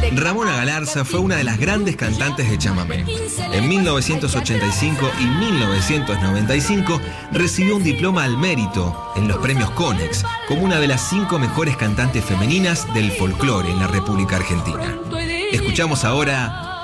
Ramona Galarza fue una de las grandes cantantes de chamamé. En 1985 y 1995 recibió un diploma al mérito en los premios Conex como una de las 5 mejores cantantes femeninas del folclore en la República Argentina. Escuchamos ahora